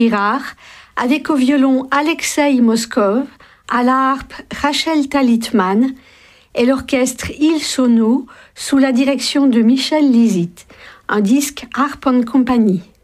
Girard, avec au violon Alexei Moskov, à la harpe Rachel Talitman et l'orchestre Il Sono sous la direction de Michel Lisit, un disque Harp and Company.